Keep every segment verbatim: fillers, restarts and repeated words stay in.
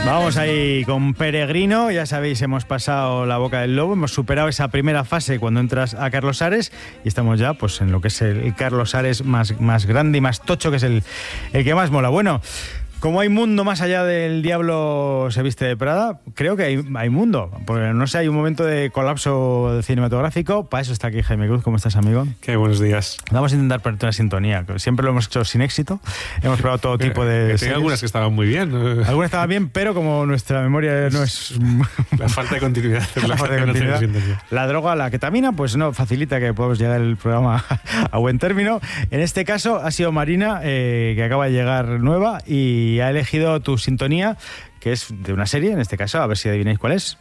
Vamos ahí con Peregrino, ya sabéis, hemos pasado la boca del lobo, hemos superado esa primera fase cuando entras a Carlos Ares y estamos ya pues en lo que es el Carlos Ares más, más grande y más tocho, que es el, el que más mola. Bueno, como hay mundo más allá del diablo se viste de Prada, creo que hay, hay mundo, porque no sé, hay un momento de colapso cinematográfico. Para eso está aquí Jaime Cruz. ¿Cómo estás, amigo? Qué buenos días. Vamos a intentar ponerte una sintonía, siempre lo hemos hecho sin éxito, hemos probado todo tipo de Hay algunas que estaban muy bien. Algunas estaban bien, pero como nuestra memoria no es... La falta de continuidad. La falta de continuidad. La droga, la ketamina, pues no facilita que podamos llegar el programa a buen término. En este caso ha sido Marina, eh, que acaba de llegar nueva y ha elegido tu sintonía, que es de una serie, en este caso, a ver si adivináis cuál es.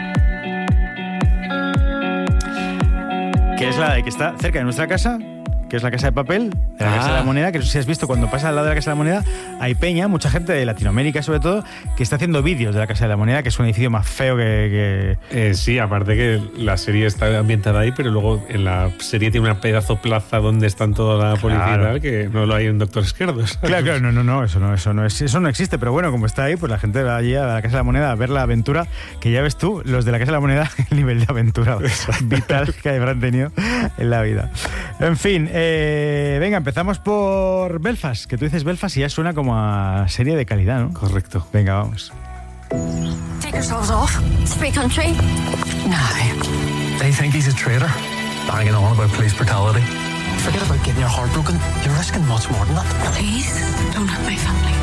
Que es la de que está cerca de nuestra casa, que es la Casa de Papel, de la ah. Casa de la Moneda, que no sé si has visto, cuando pasa al lado de la Casa de la Moneda, hay peña, mucha gente de Latinoamérica sobre todo, que está haciendo vídeos de la Casa de la Moneda, que es un edificio más feo que... que... Eh, sí, aparte que la serie está ambientada ahí, pero luego en la serie tiene una pedazo plaza donde están toda la policía, claro, que no lo hay en Doctor Esquerdos. Claro, claro, no, no, no, eso no, eso no es, eso no existe, pero bueno, como está ahí, pues la gente va allí a la Casa de la Moneda a ver la aventura, que ya ves tú, los de la Casa de la Moneda, el nivel de aventura vital que habrán tenido en la vida. En fin, eh, venga, empezamos por Belfast, que tú dices Belfast y ya suena como a serie de calidad, ¿no? Correcto. Venga, vamos. Take yourselves off. It's free country. No. They think he's a traitor, banging on about police brutality. Forget about getting your heart broken. You're risking much more than that. Please, don't hurt my family.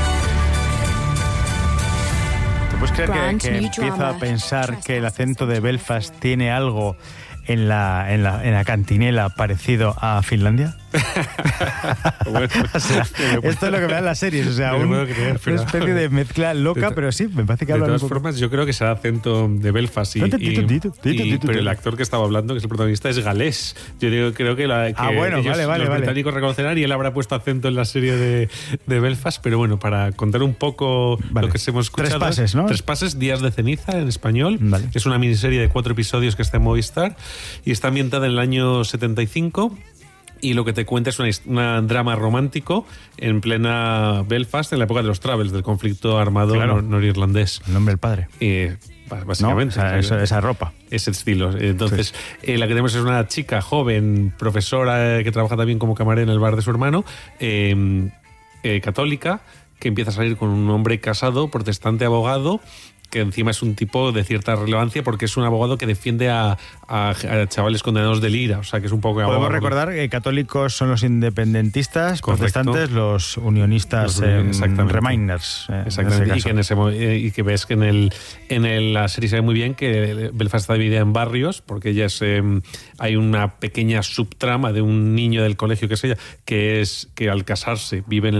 ¿Te puedes creer que, que empiezo a pensar que el acento de Belfast tiene algo en la, en la, en la cantinela parecido a Finlandia? Bueno, o sea, esto es lo que me dan las series, o sea, un, creer, pero... una especie de mezcla loca, de, pero sí, me parece que de hablan todas un poco. formas, yo creo que será acento de Belfast y, y, y pero el actor que estaba hablando, que es el protagonista, es galés. Yo digo, creo que, la, que ah, bueno, ellos, vale, vale, los vale. británicos reconocerán y él habrá puesto acento en la serie de, de Belfast, pero bueno, para contar un poco vale. lo que hemos escuchado. Tres pases, ¿no? Tres pases, Días de ceniza en español. Vale. Es una miniserie de cuatro episodios que está en Movistar y está ambientada en el año setenta y cinco. Y lo que te cuenta es una, una drama romántico en plena Belfast, en la época de los Travels, del conflicto armado claro. nor- norirlandés. El nombre del padre. Eh, básicamente. No, o sea, esa, esa ropa. Ese estilo. Entonces, sí. eh, la que tenemos es una chica joven, profesora, eh, que trabaja también como camarera en el bar de su hermano, eh, eh, católica, que empieza a salir con un hombre casado, protestante, abogado, que encima es un tipo de cierta relevancia porque es un abogado que defiende a, a, a chavales condenados de IRA, o sea que es un poco... Podemos abogado. recordar que católicos son los independentistas, correcto, protestantes los unionistas, los, eh, Remainers. Eh, exactamente, y que, en ese, eh, y que ves que en, el, en el, la serie se ve muy bien que Belfast está dividida en barrios, porque ella es, eh, hay una pequeña subtrama de un niño del colegio, que es ella, que es que al casarse vive en el